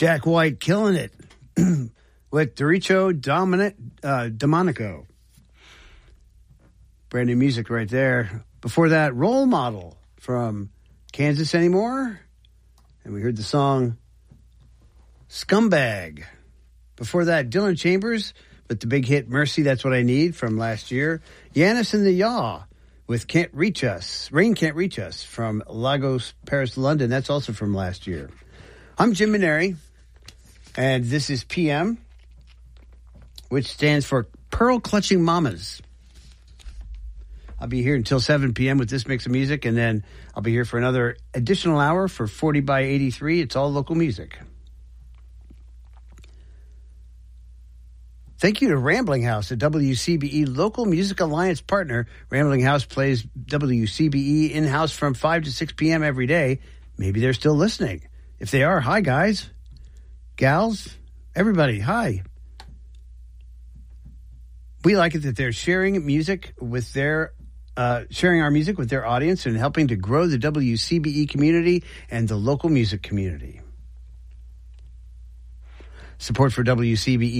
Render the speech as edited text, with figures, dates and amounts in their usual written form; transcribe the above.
Jack White killing it with Derecho Domenico. Brand new music right there. Before that, Role Model from Kansas Anymore. And we heard the song Scumbag. Before that, Dylan Chambers with the big hit Mercy, That's What I Need from last year. Yanis and the Yaw with Can't Reach Us. Rain Can't Reach Us from Lagos, Paris, London. That's also from last year. I'm Jim Maneri, and this is PM, which stands for Pearl Clutching Mamas. I'll be here until 7 p.m. with this mix of music, and then I'll be here for another additional hour for 40 by 83. It's all local music. Thank you to Rambling House, a WCBE Local Music Alliance partner. Rambling House plays WCBE in-house from 5 to 6 p.m. every day. Maybe they're still listening. If they are, hi, guys, gals, everybody, hi. We like it that they're sharing music with their sharing our music with their audience and helping to grow the WCBE community and the local music community. Support for WCBE